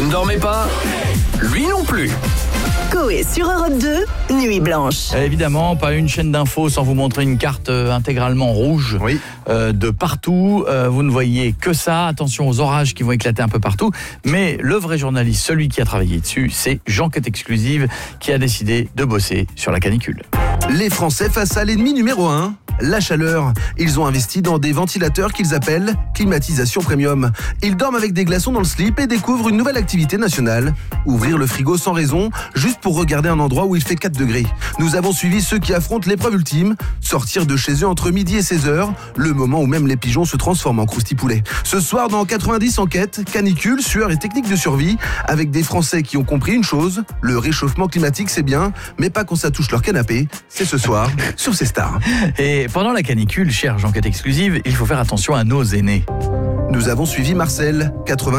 Vous ne dormez pas ? Lui non plus. Coé sur Europe 2, Nuit Blanche. Évidemment, pas une chaîne d'infos sans vous montrer une carte intégralement rouge de partout. Vous ne voyez que ça. Attention aux orages qui vont éclater un peu partout. Mais le vrai journaliste, celui qui a travaillé dessus, c'est J'Enquête Exclusive qui a décidé de bosser sur la canicule. Les Français face à l'ennemi numéro 1, la chaleur. Ils ont investi dans des ventilateurs qu'ils appellent climatisation premium. Ils dorment avec des glaçons dans le slip et découvrent une nouvelle activité nationale. Ouvrir le frigo sans raison, juste pour regarder un endroit où il fait 4 degrés. Nous avons suivi ceux qui affrontent l'épreuve ultime, sortir de chez eux entre midi et 16h, le moment où même les pigeons se transforment en croustipoulet. Ce soir, dans 90 enquêtes, canicule, sueur et techniques de survie, avec des Français qui ont compris une chose, le réchauffement climatique c'est bien, mais pas quand ça touche leur canapé. C'est ce soir sur ces stars. Et pendant la canicule, chère J'Enquête Exclusive, il faut faire attention à nos aînés. Nous avons suivi Marcel, 80